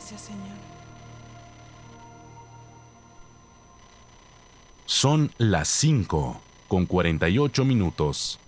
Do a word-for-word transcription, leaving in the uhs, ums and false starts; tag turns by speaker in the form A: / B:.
A: Gracias, Señor.
B: Son las cinco con cuarenta y ocho minutos.